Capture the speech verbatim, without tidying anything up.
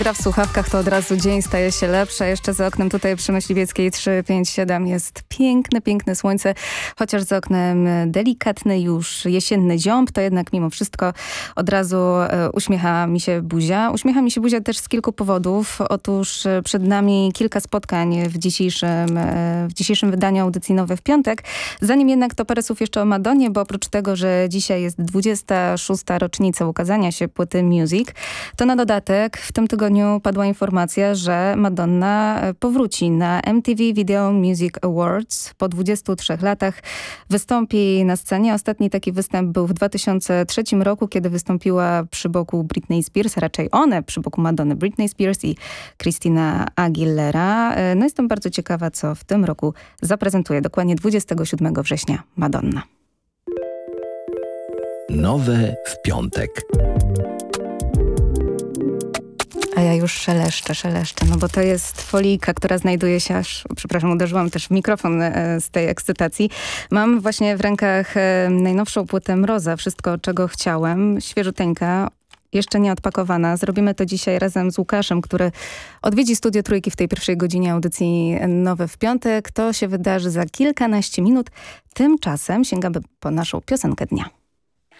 Gra w słuchawkach, to od razu dzień staje się lepszy. Jeszcze za oknem tutaj przy Myśliwieckiej trzy pięć siedem jest piękne, piękne słońce. Chociaż za oknem delikatny już jesienny ziąb, to jednak mimo wszystko od razu e, uśmiecha mi się buzia. Uśmiecha mi się buzia też z kilku powodów. Otóż e, przed nami kilka spotkań w dzisiejszym, e, w dzisiejszym wydaniu audycji Nowe w piątek. Zanim jednak to parę słów jeszcze o Madonnie, bo oprócz tego, że dzisiaj jest dwudziesta szósta rocznica ukazania się płyty Music, to na dodatek w tym tygodniu padła informacja, że Madonna powróci na M T V Video Music Awards. Po dwudziestu trzech latach wystąpi na scenie. Ostatni taki występ był w dwa tysiące trzecim roku, kiedy wystąpiła przy boku Britney Spears, a raczej one przy boku Madonny, Britney Spears i Christina Aguilera. No jestem bardzo ciekawa, co w tym roku zaprezentuje. Dokładnie dwudziestego siódmego września Madonna. Nowe w piątek. A ja już szeleszczę, szeleszczę, no bo to jest folijka, która znajduje się aż, przepraszam, uderzyłam też w mikrofon e, z tej ekscytacji. Mam właśnie w rękach e, najnowszą płytę Mroza, Wszystko, czego chciałem, świeżuteńka, jeszcze nie odpakowana. Zrobimy to dzisiaj razem z Łukaszem, który odwiedzi Studio Trójki w tej pierwszej godzinie audycji Nowe w piątek. To się wydarzy za kilkanaście minut. Tymczasem sięgamy po naszą piosenkę dnia.